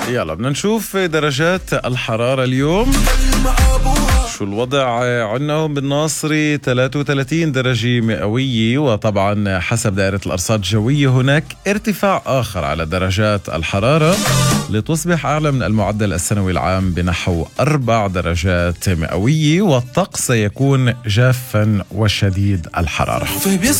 يلا بدنا نشوف درجات الحرارة اليوم. شو الوضع عنا بالناصري؟ 33 درجة مئوية، وطبعا حسب دائرة الأرصاد الجوية هناك ارتفاع آخر على درجات الحرارة لتصبح أعلى من المعدل السنوي العام بنحو 4 درجات مئوية، والطقس سيكون جافا وشديد الحرارة.